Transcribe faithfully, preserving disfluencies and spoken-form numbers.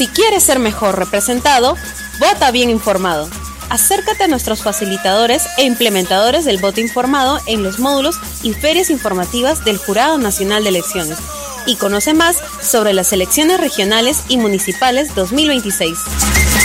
Si quieres ser mejor representado, vota bien informado. Acércate a nuestros facilitadores e implementadores del voto informado en los módulos y ferias informativas del Jurado Nacional de Elecciones y conoce más sobre las elecciones regionales y municipales dos mil veintiséis.